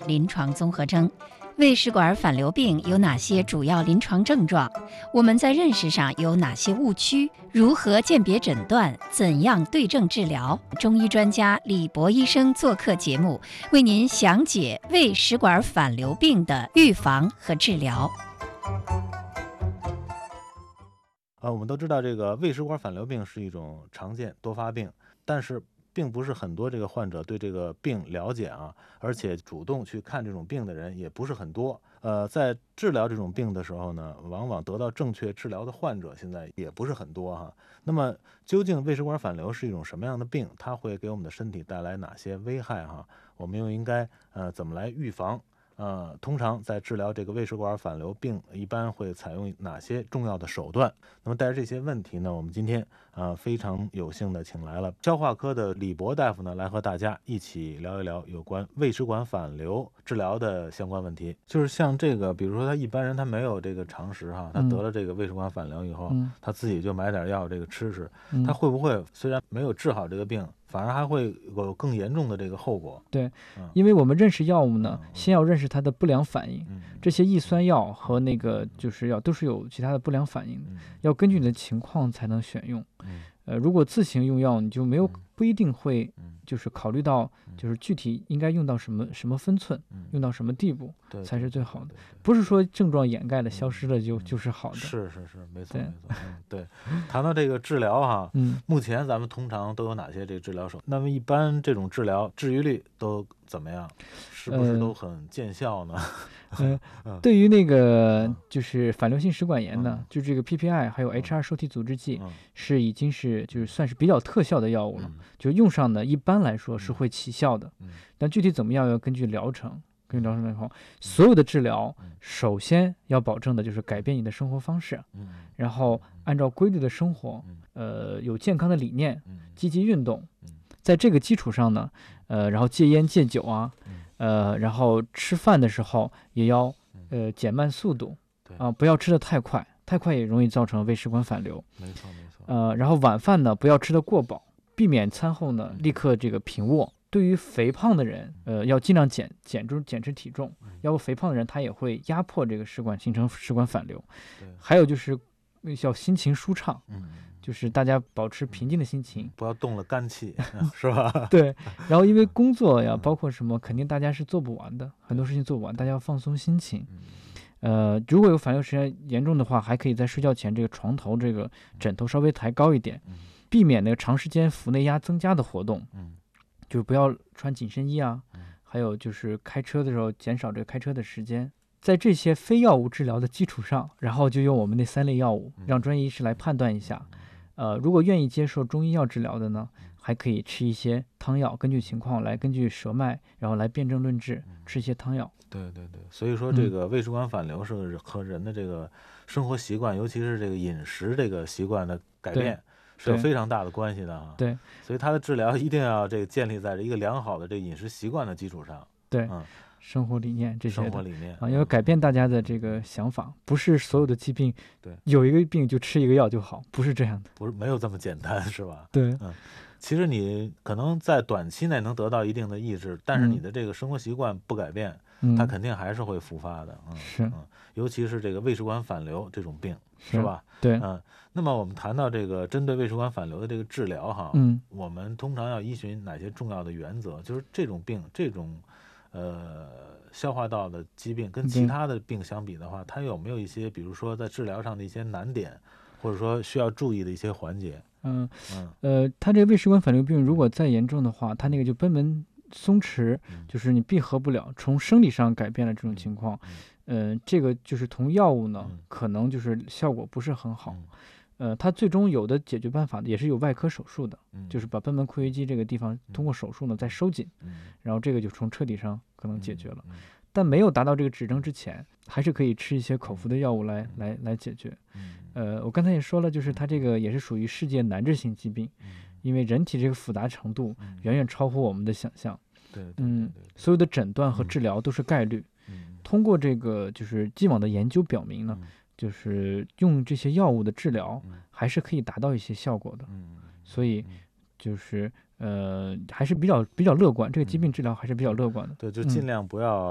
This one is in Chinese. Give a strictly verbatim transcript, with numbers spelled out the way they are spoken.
临床综合征。胃食管反流病有哪些主要临床症状？我们在认识上有哪些误区？如何鉴别诊断？怎样对症治疗？中医专家李博医生做客节目，为您详解胃食管反流病的预防和治疗。 呃，我们都知道这个胃食管反流病是一种常见多发病，但是并不是很多这个患者对这个病了解啊，而且主动去看这种病的人也不是很多。呃，在治疗这种病的时候呢，往往得到正确治疗的患者现在也不是很多哈。那么究竟胃食管反流是一种什么样的病？它会给我们的身体带来哪些危害哈？我们又应该呃怎么来预防？呃，通常在治疗这个胃食管反流病，一般会采用哪些重要的手段？那么带着这些问题呢，我们今天呃非常有幸的请来了消化科的李博大夫呢，来和大家一起聊一聊有关胃食管反流治疗的相关问题。就是像这个，比如说他一般人他没有这个常识哈，他得了这个胃食管反流以后，嗯、他自己就买点药这个吃吃，嗯、他会不会虽然没有治好这个病？反而还会有更严重的这个后果。 对，嗯、因为我们认识药物呢，嗯、先要认识它的不良反应。嗯、这些抑酸药和那个就是药都是有其他的不良反应的，嗯、要根据你的情况才能选用。嗯、呃，如果自行用药，你就没有不一定会就是考虑到就是具体应该用到什么什么分寸，嗯、用到什么地步才是最好的。不是说症状掩盖了、消失了就、嗯、就是好的。 是是是，没错没错。嗯，对。谈到这个治疗哈，嗯，目前咱们通常都有哪些这个治疗手？那么一般这种治疗治愈率都怎么样？是不是都很见效呢？ 呃，呃对于那个就是反流性食管炎呢，嗯、就这个 P P I 还有 H 二 受体阻滞剂、嗯、是已经是就是算是比较特效的药物了，嗯、就用上呢一般来说是会起效的，嗯、但具体怎么样要根据疗程。根据疗程来后，所有的治疗首先要保证的就是改变你的生活方式，嗯、然后按照规律的生活，呃，有健康的理念，积极运动，在这个基础上呢，呃，然后戒烟戒酒啊，呃，然后吃饭的时候也要呃减慢速度啊、呃，不要吃得太快，太快也容易造成胃食管反流。 没错没错。 呃，然后晚饭呢不要吃得过饱，避免餐后呢立刻这个平卧。对于肥胖的人，呃，要尽量减减住减脂体重，要不肥胖的人他也会压迫这个食管，形成食管反流。还有就是要心情舒畅，嗯、就是大家保持平静的心情， 不要动了肝气，是吧？ 对。然后因为工作呀，包括什么，肯定大家是做不完的，很多事情做不完，大家要放松心情。呃，如果有反流时间严重的话，还可以在睡觉前这个床头这个枕头稍微抬高一点，避免那个长时间腹内压增加的活动。嗯。就是不要穿紧身衣啊，还有就是开车的时候减少这个开车的时间。在这些非药物治疗的基础上，然后就用我们那三类药物，让专业医师来判断一下。呃，如果愿意接受中医药治疗的呢，还可以吃一些汤药，根据情况来根据舌脉，然后来辨证论治，吃一些汤药。 对对对，所以说这个胃食管反流是和人的这个生活习惯，尤其是这个饮食这个习惯的改变。是有非常大的关系的啊， 对， 所以它的治疗一定要这个建立在一个良好的这个饮食习惯的基础上， 对，嗯，生活理念这些生活理念啊，要改变大家的这个想法，不是所有的疾病， 对， 有一个病就吃一个药就好，不是这样的， 不是没有这么简单，是吧？ 对， 嗯，其实你可能在短期内能得到一定的抑制，但是你的这个生活习惯不改变，嗯、它肯定还是会复发的，嗯， 是， 嗯，尤其是这个胃食管反流这种病，是吧？ 对， 嗯。那么我们谈到这个针对胃食管反流的这个治疗哈，嗯，我们通常要依循哪些重要的原则？就是这种病，这种呃消化道的疾病跟其他的病相比的话，它有没有一些，比如说在治疗上的一些难点，或者说需要注意的一些环节？ 嗯嗯呃，它这个胃食管反流病如果再严重的话，它那个就贲门松弛，嗯、就是你闭合不了，从生理上改变了这种情况，嗯、呃，这个就是同药物呢，嗯、可能就是效果不是很好。嗯呃，它最终有的解决办法也是有外科手术的，嗯、就是把贲门括约肌这个地方通过手术呢再收紧，嗯、然后这个就从彻底上可能解决了。嗯嗯、但没有达到这个指征之前，还是可以吃一些口服的药物来、嗯、来来解决。嗯、呃，我刚才也说了，就是它这个也是属于世界难治性疾病，嗯、因为人体这个复杂程度远远超乎我们的想象。 对， 嗯，所有的诊断和治疗都是概率。嗯、通过这个就是既往的研究表明呢。嗯就是用这些药物的治疗，还是可以达到一些效果的，嗯、所以就是呃还是比较比较乐观，这个疾病治疗还是比较乐观的。 对，就尽量不要